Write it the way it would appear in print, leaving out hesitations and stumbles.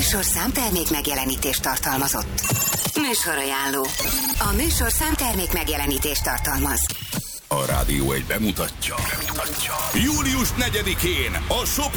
műsorszám termék megjelenítést tartalmazott. Műsorajánló. A műsorszám termék megjelenítést tartalmaz. A Rádió 1 bemutatja. Július 4-én a Sopron